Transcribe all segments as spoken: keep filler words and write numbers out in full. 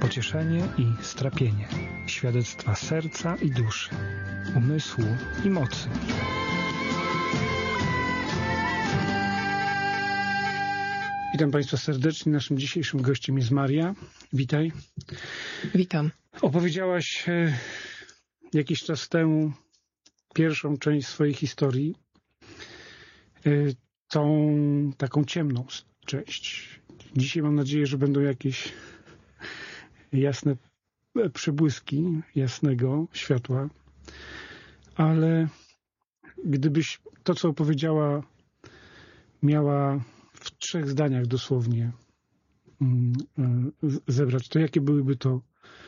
pocieszenie i strapienie, świadectwa serca i duszy, umysłu i mocy. Witam Państwa serdecznie. Naszym dzisiejszym gościem jest Maria. Witaj. Witam. Opowiedziałaś jakiś czas temu pierwszą część swojej historii, tą taką ciemną część. Dzisiaj mam nadzieję, że będą jakieś jasne przebłyski jasnego światła, ale gdybyś to, co opowiedziała, miała w trzech zdaniach dosłownie zebrać, to jakie byłyby to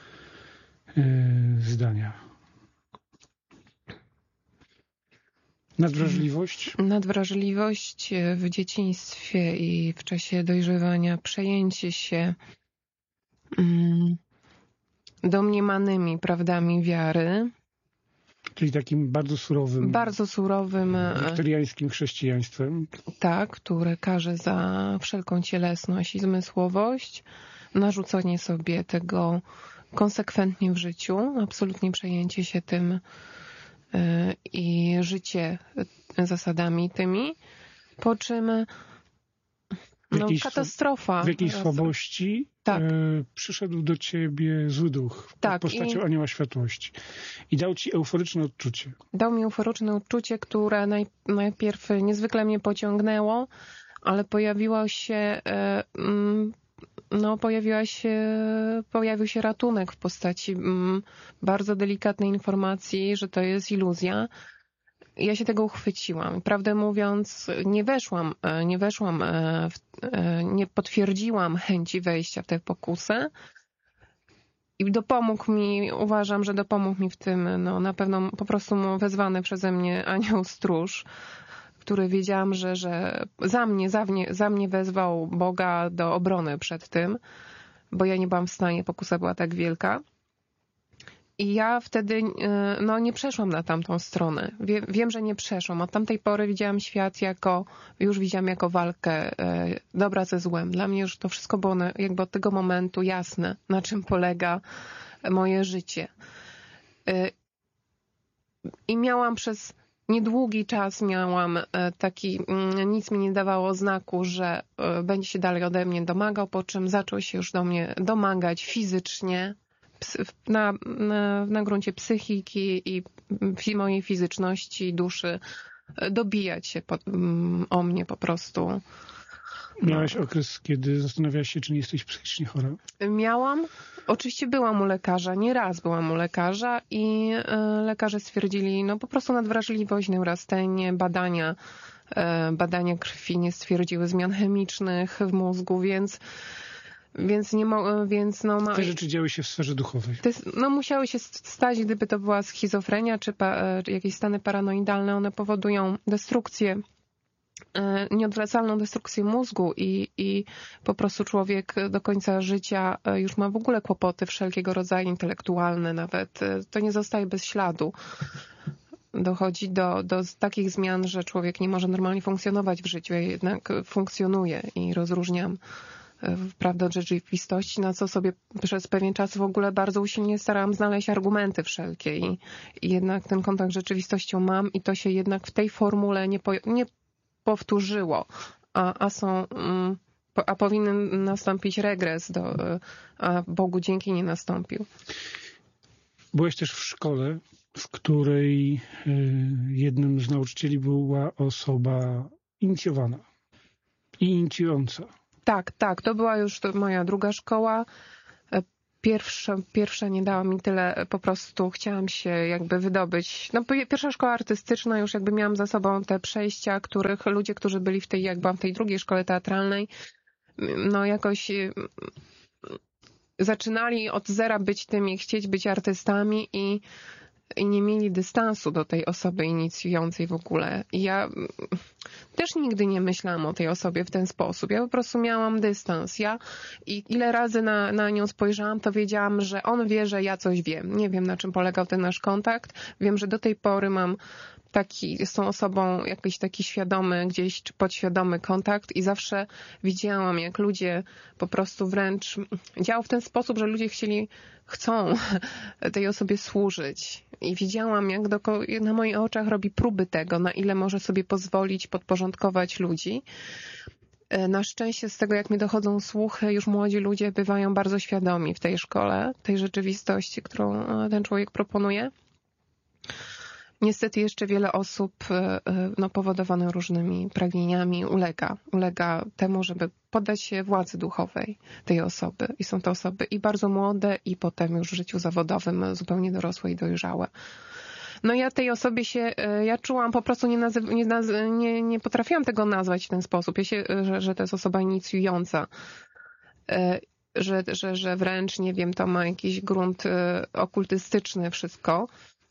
zdania? Nadwrażliwość? Nadwrażliwość w dzieciństwie i w czasie dojrzewania, przejęcie się mm, domniemanymi prawdami wiary. Czyli takim bardzo surowym, bardzo surowym wiktoriańskim chrześcijaństwem. Tak, które karze za wszelką cielesność i zmysłowość, narzucenie sobie tego konsekwentnie w życiu, absolutnie przejęcie się tym i życie zasadami tymi, po czym no, jakiejś, katastrofa. W jakiejś słabości tak. e, przyszedł do ciebie zły duch tak, postacią i... anioła światłości i dał ci euforyczne odczucie. Dał mi euforyczne odczucie, które naj, najpierw niezwykle mnie pociągnęło, ale pojawiło się e, mm, no pojawiła się, pojawił się ratunek w postaci mm, bardzo delikatnej informacji, że to jest iluzja. Ja się tego uchwyciłam. Prawdę mówiąc, nie weszłam, nie weszłam, w, nie potwierdziłam chęci wejścia w tę pokusę i dopomógł mi, uważam, że dopomógł mi w tym, no na pewno po prostu wezwany przeze mnie anioł stróż, który wiedziałam, że, że za mnie, za mnie, za mnie wezwał Boga do obrony przed tym, bo ja nie byłam w stanie, pokusa była tak wielka. I ja wtedy no, nie przeszłam na tamtą stronę. Wie, wiem, że nie przeszłam. Od tamtej pory widziałam świat jako, już widziałam jako walkę e, dobra ze złem. Dla mnie już to wszystko było na, jakby od tego momentu jasne, na czym polega moje życie. E, I miałam przez niedługi czas miałam taki, nic mi nie dawało znaku, że będzie się dalej ode mnie domagał, po czym zaczął się już do mnie domagać fizycznie, na, na, na gruncie psychiki i mojej fizyczności, duszy, dobijać się po, o mnie po prostu. Miałaś okres, kiedy zastanawiałaś się, czy nie jesteś psychicznie chora? Miałam. Oczywiście byłam u lekarza, nie raz byłam u lekarza i lekarze stwierdzili, no po prostu nadwrażliwość, neurastenię, badania, badania krwi nie stwierdziły zmian chemicznych w mózgu, więc Więc nie mo- więc no ma... Te rzeczy działy się w sferze duchowej. Te, no musiały się stać, gdyby to była schizofrenia czy, pa, czy jakieś stany paranoidalne, one powodują destrukcję, e, nieodwracalną destrukcję mózgu i, i po prostu człowiek do końca życia już ma w ogóle kłopoty wszelkiego rodzaju, intelektualne nawet. To nie zostaje bez śladu. Dochodzi do, do takich zmian, że człowiek nie może normalnie funkcjonować w życiu, ja jednak funkcjonuje i rozróżniam prawdę od rzeczywistości, na co sobie przez pewien czas w ogóle bardzo usilnie starałam znaleźć argumenty wszelkie i, i jednak ten kontakt z rzeczywistością mam i to się jednak w tej formule nie, po, nie powtórzyło, a, a są, a powinien nastąpić regres, do, a Bogu dzięki nie nastąpił. Byłeś też w szkole, w której jednym z nauczycieli była osoba inicjowana i inicjująca. Tak, tak, to była już to moja druga szkoła. Pierwsza, pierwsza nie dała mi tyle, po prostu chciałam się jakby wydobyć. No, pierwsza szkoła artystyczna, już jakby miałam za sobą te przejścia, których ludzie, którzy byli w tej, jak byłam w tej drugiej szkole teatralnej, no jakoś zaczynali od zera być tymi, chcieć być artystami i i nie mieli dystansu do tej osoby inicjującej w ogóle. I ja też nigdy nie myślałam o tej osobie w ten sposób. Ja po prostu miałam dystans. Ja i ile razy na, na nią spojrzałam, to wiedziałam, że on wie, że ja coś wiem. Nie wiem, na czym polegał ten nasz kontakt. Wiem, że do tej pory mam taki, z tą osobą jakiś taki świadomy gdzieś, czy podświadomy kontakt i zawsze widziałam, jak ludzie po prostu wręcz działał w ten sposób, że ludzie chcieli, chcą tej osobie służyć. I widziałam, jak do, na moich oczach robi próby tego, na ile może sobie pozwolić podporządkować ludzi. Na szczęście z tego, jak mi dochodzą słuchy, już młodzi ludzie bywają bardzo świadomi w tej szkole, tej rzeczywistości, którą ten człowiek proponuje. Niestety jeszcze wiele osób no, powodowane różnymi pragnieniami ulega. Ulega temu, żeby poddać się władzy duchowej tej osoby. I są to osoby i bardzo młode, i potem już w życiu zawodowym zupełnie dorosłe i dojrzałe. No ja tej osobie się, ja czułam, po prostu nie, nazyw, nie, naz, nie, nie potrafiłam tego nazwać w ten sposób, ja się, że, że to jest osoba inicjująca, że, że, że wręcz, nie wiem, to ma jakiś grunt okultystyczny wszystko.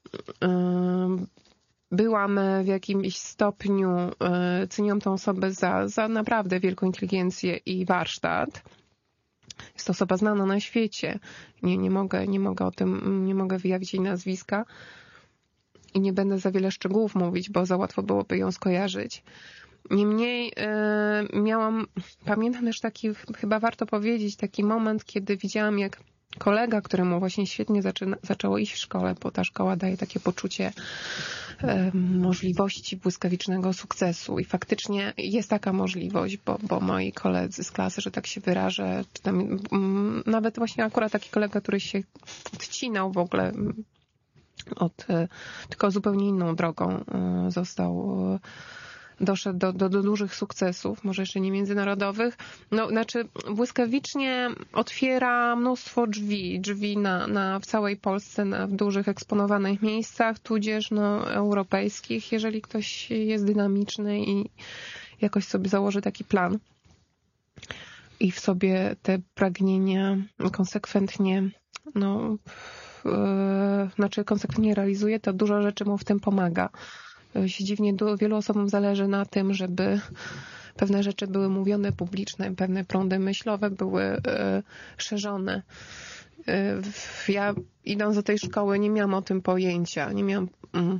Byłam w jakimś stopniu, ceniłam tą osobę za, za naprawdę wielką inteligencję i warsztat. Jest to osoba znana na świecie. Nie, nie mogę, nie mogę o tym, nie mogę wyjawić jej nazwiska. I nie będę za wiele szczegółów mówić, bo za łatwo byłoby ją skojarzyć. Niemniej yy, miałam, pamiętam też taki, chyba warto powiedzieć, taki moment, kiedy widziałam, jak kolega, któremu właśnie świetnie zaczyna, zaczęło iść w szkole, bo ta szkoła daje takie poczucie yy, możliwości błyskawicznego sukcesu. I faktycznie jest taka możliwość, bo, bo moi koledzy z klasy, że tak się wyrażę, czy tam, yy, nawet właśnie akurat taki kolega, który się odcinał w ogóle od, tylko zupełnie inną drogą został, doszedł do, do, do dużych sukcesów, może jeszcze nie międzynarodowych. No, znaczy błyskawicznie otwiera mnóstwo drzwi, drzwi na, na, w całej Polsce, na, w dużych eksponowanych miejscach, tudzież no, europejskich, jeżeli ktoś jest dynamiczny i jakoś sobie założy taki plan i w sobie te pragnienia konsekwentnie no, znaczy konsekwentnie realizuje, to dużo rzeczy mu w tym pomaga. Się dziwnie wielu osobom zależy na tym, żeby pewne rzeczy były mówione publiczne, pewne prądy myślowe były szerzone. Ja idąc do tej szkoły nie miałam o tym pojęcia. Nie miałam,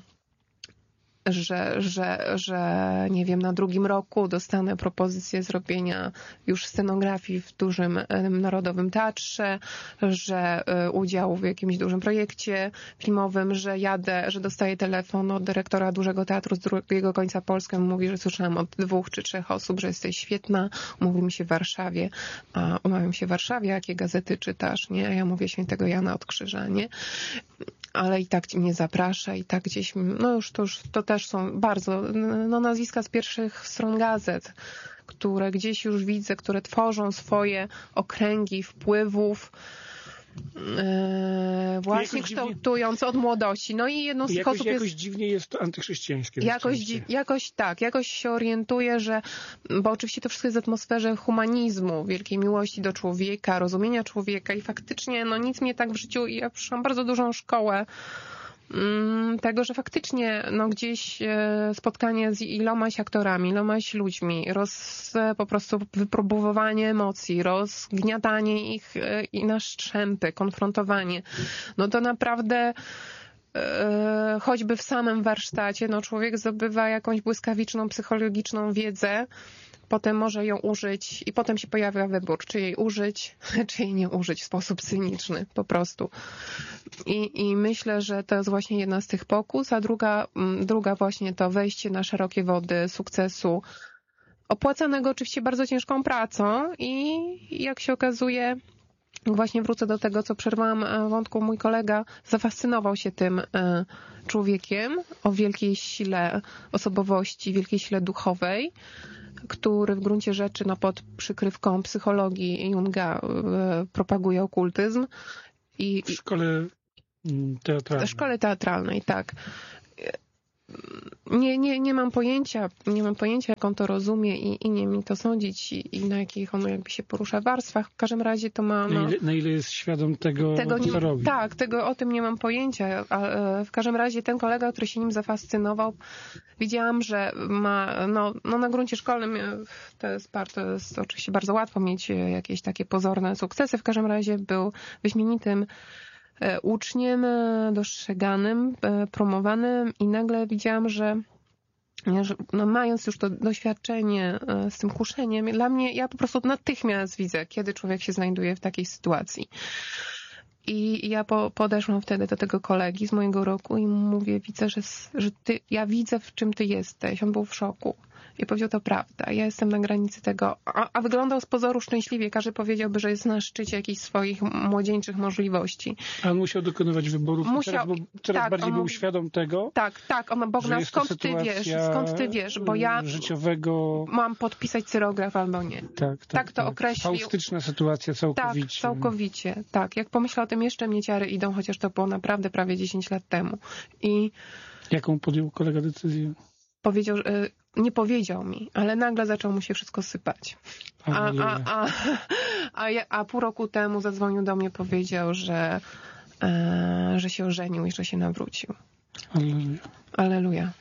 że, że, że nie wiem, na drugim roku dostanę propozycję zrobienia już scenografii w dużym Narodowym Teatrze, że udział w jakimś dużym projekcie filmowym, że jadę, że dostaję telefon od dyrektora dużego teatru z drugiego końca Polski. Mówi, że słyszałam od dwóch czy trzech osób, że jesteś świetna. Umówimy się w Warszawie. A umawiam się w Warszawie, jakie gazety czytasz, nie? A ja mówię Świętego Jana od Krzyża, nie? Ale i tak mnie zaprasza i tak gdzieś, no już to, już, to też są bardzo, no nazwiska z pierwszych stron gazet, które gdzieś już widzę, które tworzą swoje okręgi wpływów, Yy, właśnie kształtując od młodości. No i jedną z tych osób jakoś jest... dziwnie jest to antychrześcijańskie. Jakoś, jakoś tak, jakoś się orientuje, że, bo oczywiście to wszystko jest w atmosferze humanizmu, wielkiej miłości do człowieka, rozumienia człowieka i faktycznie no nic mnie tak w życiu, ja przyszłam bardzo dużą szkołę tego, że faktycznie no, gdzieś spotkanie z ilomaś aktorami, ilomaś ludźmi, roz, po prostu wypróbowanie emocji, rozgniatanie ich i na strzępy, konfrontowanie, no to naprawdę choćby w samym warsztacie no, człowiek zdobywa jakąś błyskawiczną, psychologiczną wiedzę, potem może ją użyć i potem się pojawia wybór, czy jej użyć, czy jej nie użyć w sposób cyniczny po prostu. I, i myślę, że to jest właśnie jedna z tych pokus, a druga, druga właśnie to wejście na szerokie wody sukcesu, opłacanego oczywiście bardzo ciężką pracą i jak się okazuje, właśnie wrócę do tego, co przerwałam wątku, mój kolega zafascynował się tym człowiekiem o wielkiej sile osobowości, wielkiej sile duchowej, który w gruncie rzeczy no, pod przykrywką psychologii Junga propaguje okultyzm. I, w szkole teatralnej. W szkole teatralnej, tak. Nie, nie, nie mam pojęcia, nie mam pojęcia, jak on to rozumie i, i nie mi to sądzić i, i na jakich on jakby się porusza warstwach. W każdym razie to ma... No, na, ile, na ile jest świadom tego, tego co nie, robi. Tak, tego, o tym nie mam pojęcia. A w każdym razie ten kolega, który się nim zafascynował, widziałam, że ma, no, no na gruncie szkolnym to jest, to jest oczywiście bardzo łatwo mieć jakieś takie pozorne sukcesy. W każdym razie był wyśmienitym uczniem dostrzeganym, promowanym i nagle widziałam, że że no mając już to doświadczenie z tym kuszeniem, dla mnie, ja po prostu natychmiast widzę, kiedy człowiek się znajduje w takiej sytuacji. I ja po, podeszłam wtedy do tego kolegi z mojego roku i mówię, widzę, że, że ty, ja widzę, w czym ty jesteś. On był w szoku. I powiedział, to prawda. Ja jestem na granicy tego. A, a wyglądał z pozoru szczęśliwie. Każdy powiedziałby, że jest na szczycie jakichś swoich młodzieńczych możliwości. A on musiał dokonywać wyborów. Musiał, teraz coraz tak, bardziej był mówi, świadom tego. Tak, tak. On, Bogna, skąd ty wiesz? Skąd ty wiesz? Bo ja życiowego... mam podpisać cyrograf albo nie. Tak, tak, tak to tak. określił. Faustyczna sytuacja całkowicie. Tak, całkowicie. Tak. Jak pomyślał o tym, jeszcze mnie ciary idą, chociaż to było naprawdę prawie dziesięć lat temu. I jaką podjął kolega decyzję? Powiedział, że nie powiedział mi, ale nagle zaczął mu się wszystko sypać. A, a, a, a, ja, a pół roku temu zadzwonił do mnie, powiedział, że, e, że się ożenił i że się nawrócił. Alleluja. Alleluja.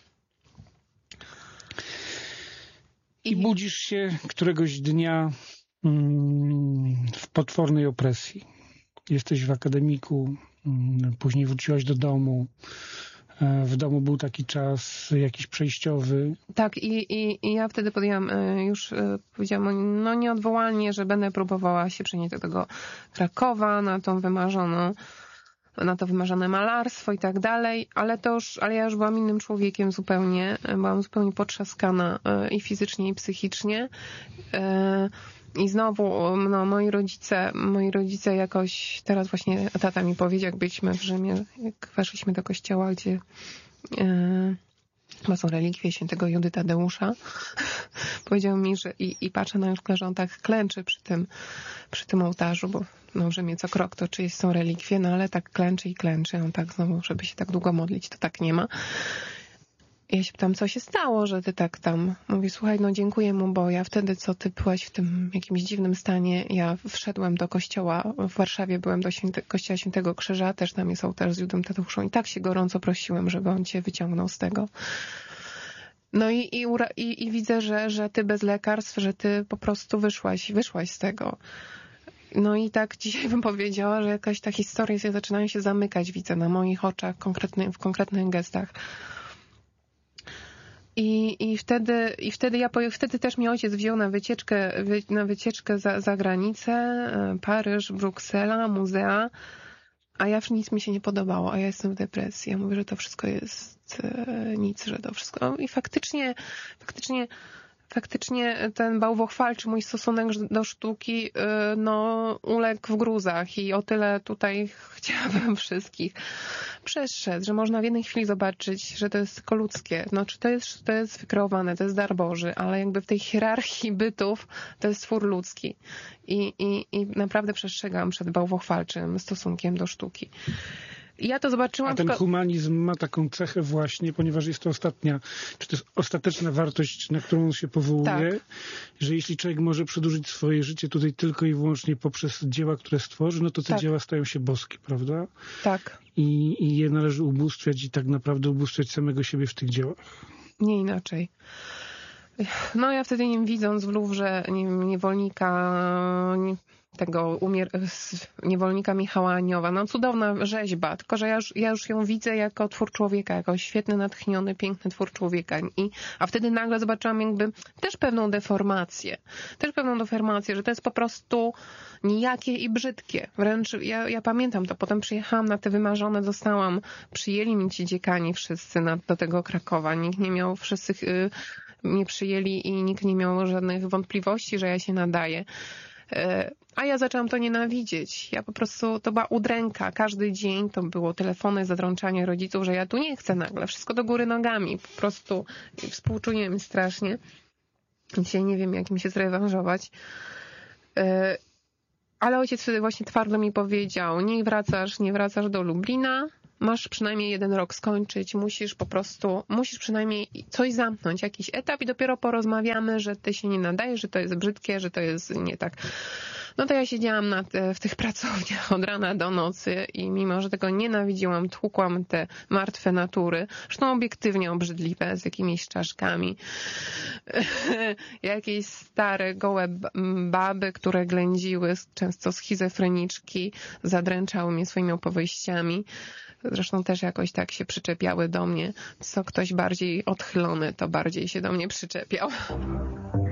I, I budzisz się któregoś dnia mm, w potwornej opresji. Jesteś w akademiku, mm, później wróciłaś do domu. W domu był taki czas jakiś przejściowy. Tak, i, i, i ja wtedy podjęłam, już powiedziałam, no nieodwołalnie, że będę próbowała się przenieść do tego Krakowa, na tą wymarzoną, na to wymarzone malarstwo i tak dalej, ale to już, ale ja już byłam innym człowiekiem zupełnie, byłam zupełnie potrzaskana i fizycznie, i psychicznie. I znowu, no, moi rodzice, moi rodzice jakoś, teraz właśnie tata mi powiedział, jak byliśmy w Rzymie, jak weszliśmy do kościoła, gdzie e, chyba są relikwie świętego Judy Tadeusza, powiedział mi, że i, i patrzę na Józka, że on tak klęczy przy tym, przy tym ołtarzu, bo no, w Rzymie co krok to czyjeś są relikwie, no ale tak klęczy i klęczy, on tak znowu, żeby się tak długo modlić, to tak nie ma. I ja się pytam, co się stało, że ty tak tam... Mówi, słuchaj, no dziękuję mu, bo ja wtedy, co ty byłaś w tym jakimś dziwnym stanie, ja wszedłem do kościoła, w Warszawie byłem do święte, kościoła Świętego Krzyża, też tam jest ołtarz z Judą Tadeuszą i tak się gorąco prosiłem, żeby on cię wyciągnął z tego. No i, i, i, i widzę, że, że ty bez lekarstw, że ty po prostu wyszłaś, wyszłaś z tego. No i tak dzisiaj bym powiedziała, że jakaś ta historia się zaczynają się zamykać, widzę na moich oczach, konkretny, w konkretnych gestach. I, i wtedy, i wtedy ja wtedy też mnie ojciec wziął na wycieczkę, wy, na wycieczkę za, za granicę, Paryż, Bruksela, muzea, a ja nic mi się nie podobało, a ja jestem w depresji. Ja mówię, że to wszystko jest e, nic, że to wszystko... No i faktycznie, faktycznie, faktycznie ten bałwochwalczy mój stosunek do sztuki e, no, uległ w gruzach i o tyle tutaj chciałabym wszystkich przestrzec, że można w jednej chwili zobaczyć, że to jest tylko ludzkie. No, czy to jest, to jest wykreowane, to jest dar Boży, ale jakby w tej hierarchii bytów to jest twór ludzki. I, i, i naprawdę przestrzegam przed bałwochwalczym stosunkiem do sztuki. I ja to zobaczyłam... A ten humanizm ma taką cechę właśnie, ponieważ jest to ostatnia, czy to jest ostateczna wartość, na którą on się powołuje, tak. Że jeśli człowiek może przedłużyć swoje życie tutaj tylko i wyłącznie poprzez dzieła, które stworzy, no to te tak. dzieła stają się boskie, prawda? Tak. I, I je należy ubóstwiać i tak naprawdę ubóstwiać samego siebie w tych dziełach. Nie inaczej. No ja wtedy nie widząc w Luwrze nie, niewolnika... Nie... tego umier- niewolnika Michała Anioła. No cudowna rzeźba, tylko że ja już, ja już ją widzę jako twór człowieka, jako świetny, natchniony, piękny twór człowieka. I, a wtedy nagle zobaczyłam jakby też pewną deformację. Też pewną deformację, że to jest po prostu nijakie i brzydkie. Wręcz ja, ja pamiętam to. Potem przyjechałam na te wymarzone, zostałam, przyjęli mi ci dziekani wszyscy na, do tego Krakowa. Nikt nie miał, wszyscy y, mnie przyjęli i nikt nie miał żadnych wątpliwości, że ja się nadaję. A ja zaczęłam to nienawidzieć. Ja po prostu, to była udręka. Każdy dzień to było telefony, zadrączanie rodziców, że ja tu nie chcę nagle. Wszystko do góry nogami. Po prostu współczuję mi strasznie. Dzisiaj nie wiem, jak mi się zrewanżować. Ale ojciec wtedy właśnie twardo mi powiedział, nie wracasz, nie wracasz do Lublina. Masz przynajmniej jeden rok skończyć, musisz po prostu, musisz przynajmniej coś zamknąć, jakiś etap i dopiero porozmawiamy, że ty się nie nadajesz, że to jest brzydkie, że to jest nie tak. No to ja siedziałam na te, w tych pracowniach od rana do nocy i mimo, że tego nienawidziłam, tłukłam te martwe natury, zresztą obiektywnie obrzydliwe, z jakimiś czaszkami. Jakieś stare, gołe baby, które ględziły, często schizofreniczki, zadręczały mnie swoimi opowieściami. Zresztą też jakoś tak się przyczepiały do mnie. Co ktoś bardziej odchylony, to bardziej się do mnie przyczepiał.